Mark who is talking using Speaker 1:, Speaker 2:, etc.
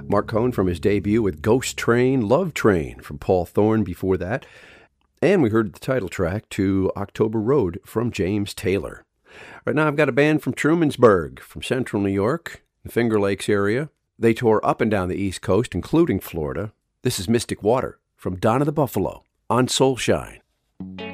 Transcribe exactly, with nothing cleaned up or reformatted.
Speaker 1: Mark Cohn from his debut with Ghost Train, Love Train from Paul Thorne before that. And we heard the title track to October Road from James Taylor. Right now I've got a band from Trumansburg, from central New York, the Finger Lakes area. They tour up and down the East Coast, including Florida. This is Mystic Water from Donna the Buffalo on Soulshine.